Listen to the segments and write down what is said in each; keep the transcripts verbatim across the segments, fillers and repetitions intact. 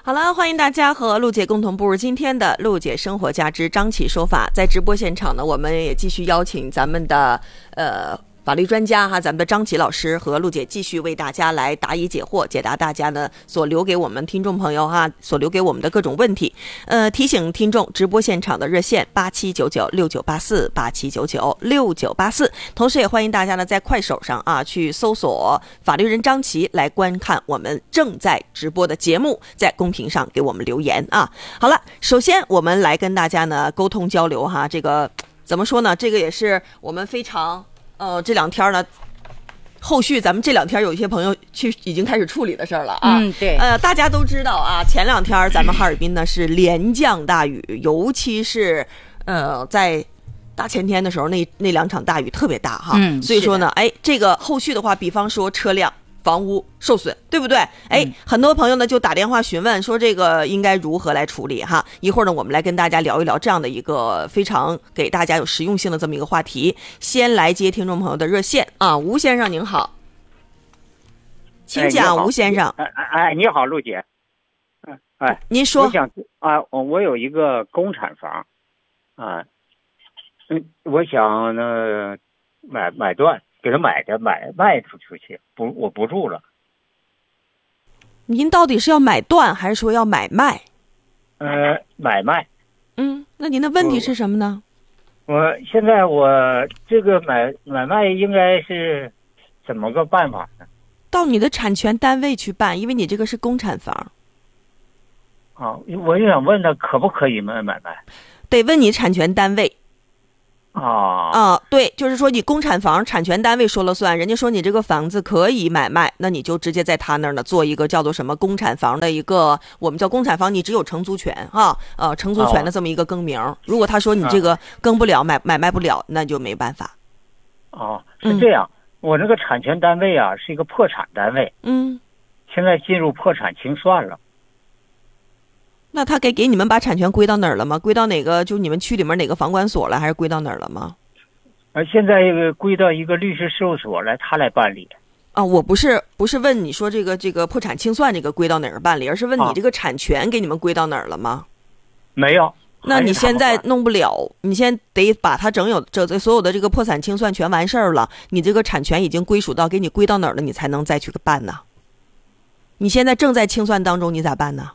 好了，欢迎大家和陆姐共同步入今天的陆姐生活家之张启说法。在直播现场呢，我们也继续邀请咱们的呃法律专家哈，咱们的张启老师和陆姐继续为大家来答疑解惑，解答大家呢所留给我们听众朋友哈所留给我们的各种问题。呃，提醒听众，直播现场的热线八七九九六九八四八七九九六九八四，同时也欢迎大家呢在快手上啊去搜索法律人张琪来观看我们正在直播的节目，在公屏上给我们留言啊。好了，首先我们来跟大家呢沟通交流哈，这个怎么说呢？这个也是我们非常。呃，这两天呢，后续咱们这两天有一些朋友去已经开始处理的事儿了啊。 嗯，对。 呃，大家都知道啊，前两天咱们哈尔滨呢是连降大雨，尤其是呃在大前天的时候，那那两场大雨特别大哈。 嗯。 所以说呢，哎，这个后续的话，比方说车辆、房屋受损，对不对？哎、嗯，很多朋友呢就打电话询问说这个应该如何来处理哈。一会儿呢，我们来跟大家聊一聊这样的一个非常给大家有实用性的这么一个话题。先来接听众朋友的热线啊，吴先生您好，请讲，吴先生。 哎哎，你好，陆姐。哎， 您说。 我想啊，我有一个公产房，啊，嗯，我想呢买买断。给他买的买卖出去，不，我不住了。 您到底是要买断还是说要买卖？ 呃，买卖。 嗯，那您的问题是什么呢？ 我, 我现在我这个买买卖应该是怎么个办法呢？ 到你的产权单位去办，因为你这个是公产房。 啊，我就想问他可不可以买买卖？ 得问你产权单位。 啊啊，对，就是说你公产房产权单位说了算，人家说你这个房子可以买卖，那你就直接在他那儿呢做一个叫做什么公产房的一个，我们叫公产房，你只有承租权哈，呃，承租权的这么一个更名。哦、如果他说你这个更不了买买卖不了，那就没办法。 哦，是这样，嗯、我这个产权单位啊是一个破产单位， 嗯， 现在进入破产清算了。 那他给给你们把产权归到哪儿了吗？归到哪个就你们区里面哪个房管所了，还是归到哪儿了吗？ 呃，现在归到一个律师事务所来，他来办理。 啊，我不是不是问你说这个这个破产清算这个归到哪儿办理，而是问你这个产权给你们归到哪儿了吗？ 啊、没有。 那你现在弄不了，你先得把它整有这所有的这个破产清算全完事儿了，你这个产权已经归属到给你归到哪儿了，你才能再去办呢。你现在正在清算当中，你咋办呢？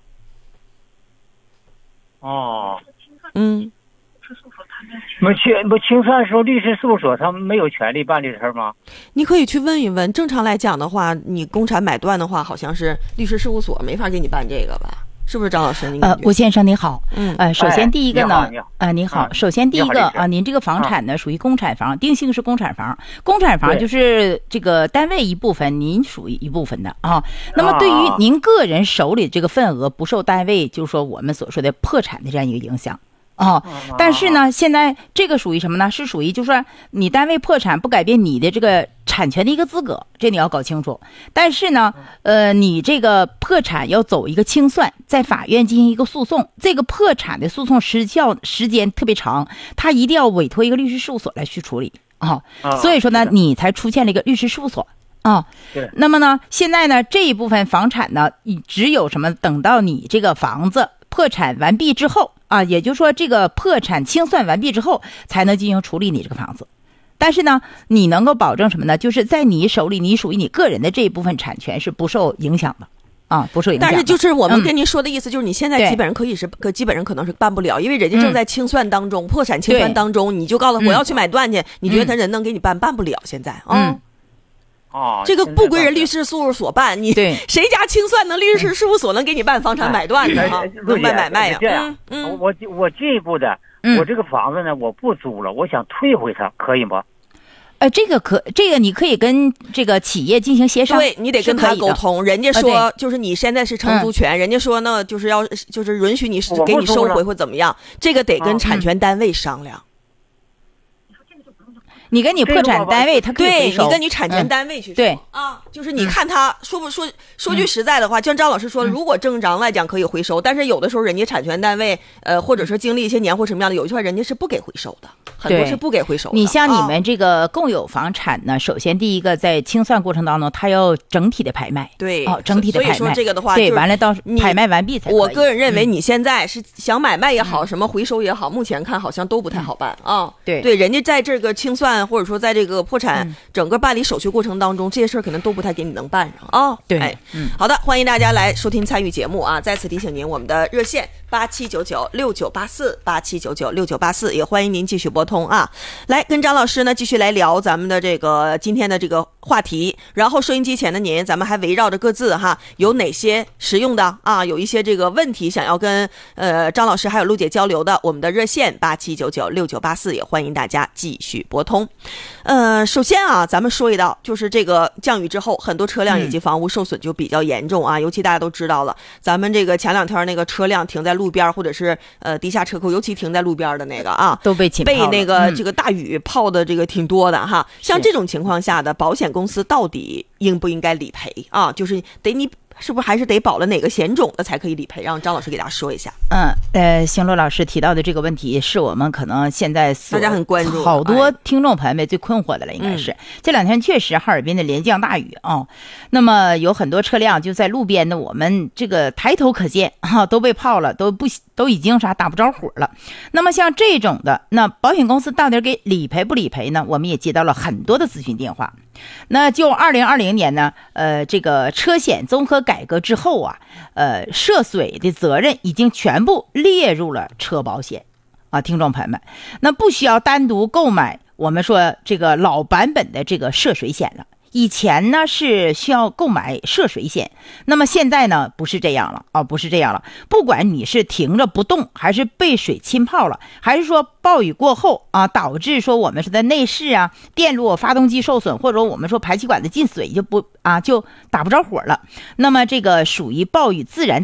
哦， 嗯， 没清不清算的时候，律师事务所他们没有权利办这事儿吗？ 你可以去问一问。正常来讲的话，你公产买断的话，好像是律师事务所没法给你办这个吧？是不是张老师？ 呃，吴先生你好， 嗯， 呃，首先第一个呢， 呃， 你好，首先第一个啊，您这个房产呢属于公产房，定性是公产房，公产房就是这个单位一部分，您属于一部分的啊。那么对于您个人手里这个份额不受单位，就是说我们所说的破产的这样一个影响。哦，但是呢，现在这个属于什么呢？是属于就是说你单位破产不改变你的这个产权的一个资格，这你要搞清楚。但是呢，呃，你这个破产要走一个清算，在法院进行一个诉讼，这个破产的诉讼时效时间特别长，他一定要委托一个律师事务所来去处理啊。哦、所以说呢，你才出现了一个律师事务所啊。 对。 那么呢，现在呢这一部分房产呢，只有什么？等到你这个房子破产完毕之后。啊，也就是说，这个破产清算完毕之后，才能进行处理你这个房子。但是呢，你能够保证什么呢？就是在你手里，你属于你个人的这一部分产权是不受影响的，啊，不受影响的。 但是就是我们跟您说的意思，就是你现在基本上可以是，可、嗯、基本上可能是办不了，因为人家正在清算当中，嗯、破产清算当中，你就告诉我要去买断去，嗯、你觉得他人能给你办？办不了，现在啊。 嗯哦， 这个不归人律师事务所办，你对谁家清算能律师事务所能给你办房产买断的哈？能办买卖呀？ 这样，嗯，我我进一步的，我这个房子呢，我不租了，我想退回它，可以吗？ 呃，这个可，这个你可以跟这个企业进行协商， 对你得跟他沟通。人家说、呃、就是你现在是承租权， 嗯、 人家说呢就是要就是允许你给你收回或怎么样，这个得跟产权单位商量。 你跟你破产单位，他可以回收。 对，你跟你产权单位去说、嗯、 对啊，就是你看他说不说说句实在的话，就像张老师说的，如果正常来讲可以回收，但是有的时候人家产权单位呃，或者说经历一些年或什么样的，有些话人家是不给回收的，很多是不给回收的。 你像你们这个共有房产呢，啊、首先第一个在清算过程当中，它要整体的拍卖， 对， 哦，整体的拍卖。 所以说这个的话， 对，完了到拍卖完毕才可以。 我个人认为，你现在是想买卖也好，嗯、什么回收也好，目前看好像都不太好办、嗯、啊。 对对，人家在这个清算或者说在这个破产整个办理手续过程当中，这些事儿可能都不太给你能办上啊。 对， 哎，嗯，好的，欢迎大家来收听参与节目啊！再次提醒您，我们的热线八七九九六九八四八七九九六九八四，也欢迎您继续拨通啊！来跟张老师呢继续来聊咱们的这个今天的这个话题，然后收音机前的您，咱们还围绕着各自哈有哪些实用的啊，有一些这个问题想要跟呃张老师还有陆姐交流的，我们的热线八七九九六九八四，也欢迎大家继续拨通。呃，首先啊，咱们说一道，就是这个降雨之后，很多车辆以及房屋受损就比较严重啊，嗯、尤其大家都知道了，咱们这个前两天那个车辆停在路边或者是呃地下车库，尤其停在路边的那个啊， 都被浸泡了， 被那个、嗯、这个大雨泡的这个挺多的哈。像这种情况下的保险公司到底应不应该理赔啊？就是得你。是不是还是得保了哪个险种的才可以理赔？让张老师给大家说一下。 嗯，呃，邢罗老师提到的这个问题是我们可能现在大家很关注， 好多听众朋友们最困惑的了，应该是、哎、这两天确实哈尔滨的连降大雨啊、哦，那么有很多车辆就在路边的，我们这个抬头可见哈、啊、都被泡了，都不都已经啥打不着火了。那么像这种的，那保险公司到底给理赔不理赔呢？我们也接到了很多的咨询电话。那就二零二零年呢，呃，这个车险综合改革之后啊，呃，涉水的责任已经全部列入了车保险啊，听众朋友们，那不需要单独购买我们说这个老版本的这个涉水险了。以前呢是需要购买涉水险，那么现在呢不是这样了啊，不是这样了。不管你是停着不动，还是被水浸泡了，还是说暴雨过后啊导致说我们说的内饰啊、电路、发动机受损，或者我们说排气管子进水就不啊就打不着火了，那么这个属于暴雨自然